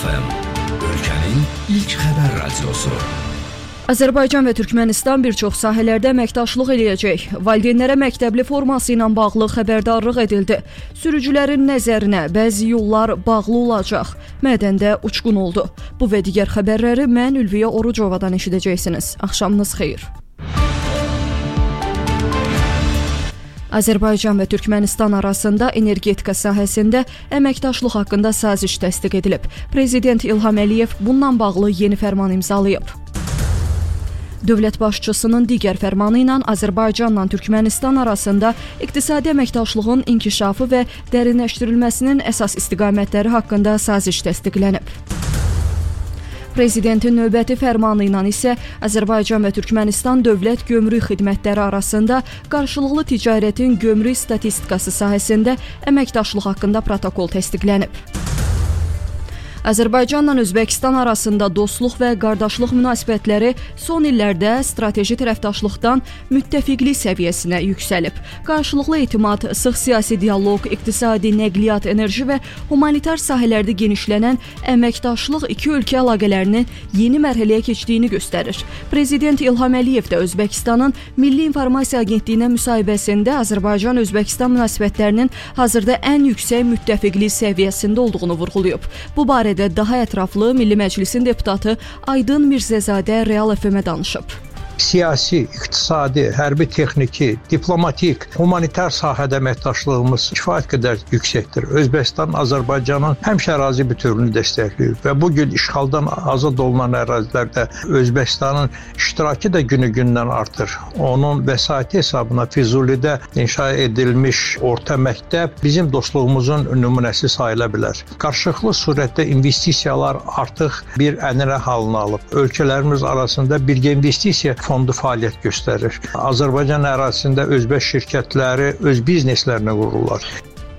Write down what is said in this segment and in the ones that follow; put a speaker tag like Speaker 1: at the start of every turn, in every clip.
Speaker 1: FM, ölkənin ilk xəbər radiosu.
Speaker 2: Azərbaycan və Türkmənistan bir çox sahələrdə əməkdaşlıq eləyəcək. Valideynlərə məktəbli forması ilə bağlı xəbərdarlıq edildi. Sürücülərin nəzərinə bəzi yollar bağlı olacaq. Mədəndə uçqun oldu. Bu və digər xəbərləri mən Ülviyə Orucovadan eşidəcəksiniz. Axşamınız xeyir. Azərbaycan və Türkmənistan arasında energetika sahəsində əməkdaşlıq haqqında saziş təsdiq edilib. Prezident İlham Əliyev bununla bağlı yeni fərman imzalayıb. Dövlət başçısının digər fərmanı ilə Azərbaycanla Türkmənistan arasında iqtisadi əməkdaşlığın inkişafı və dərinləşdirilməsinin əsas istiqamətləri haqqında saziş təsdiqlənib. Prezidentin növbəti fərmanı ilə isə Azərbaycan və Türkmənistan dövlət gömrük xidmətləri arasında qarşılıqlı ticarətin gömrük statistikası sahəsində əməkdaşlıq haqqında protokol təsdiqlənib. Azərbaycanla Özbəkistan arasında dostluq və qardaşlıq münasibətləri son illərdə strateji tərəfdaşlıqdan müttəfiqlik səviyyəsinə yüksəlib. Qarşılıqlı etimad, sıx siyasi dialoq, iqtisadi, nəqliyyat, enerji və humanitar sahələrdə genişlənən əməkdaşlıq iki ölkə əlaqələrinin yeni mərhələyə keçdiyini göstərir. Prezident İlham Əliyev də Özbəkistanın Milli İnformasiya Agentliyinə müsahibəsində Azərbaycan-Özbəkistan münasibətlərinin hazırda ən yüksək müttəfiqlik səviyyəsində olduğunu vurğulayıb. Bu barədə daha ətraflı Milli Məclisin deputatı Aydın Mirzəzadə Real FM-ə danışıb.
Speaker 3: Siyasi, iqtisadi, hərbi texniki, diplomatik, humanitar sahədə əməkdaşlığımız kifayət qədər yüksəkdir. Özbəkistan Azərbaycanın həmişə ərazi bütövlüyünü dəstəkləyir və bu gün işğaldan azad olunan ərazilərdə Özbəkistanın iştirakı da günü-gündən artır. Onun vəsaiti hesabına Füzulidə inşa edilmiş orta məktəb bizim dostluğumuzun nümunəsi sayıla bilər. Qarşılıqlı surətdə investisiyalar artıq bir ənənə halını alıb. Ölkələrimiz arasında birgə investisiya fondu fəaliyyət göstərir. Azərbaycan ərazisində özbək şirkətləri öz bizneslərini qururlar.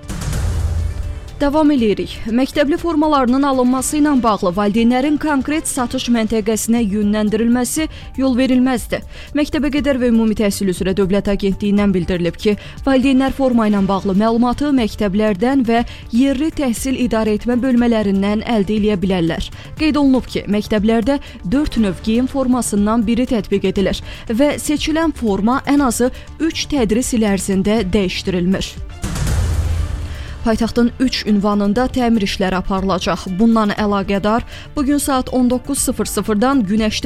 Speaker 2: Davam edirik. Məktəbli formalarının alınması ilə bağlı valideynlərin konkret satış məntəqəsinə yönləndirilməsi yol verilməzdir. Məktəbə qədər və ümumi təhsil üzrə Dövlət Agentliyindən bildirilib ki, valideynlər forma ilə bağlı məlumatı məktəblərdən və yerli təhsil idarə etmə bölmələrindən əldə edə bilərlər. Qeyd olunub ki, məktəblərdə 4 növ geyim formasından biri tətbiq edilir və seçilən forma ən azı 3 tədris il ərzində dəyişdirilmir. Paytaxtın 3 ünvanında təmir işləri aparılacaq. Bundan əlaqədar bugün saat 19:00-dan Günəşli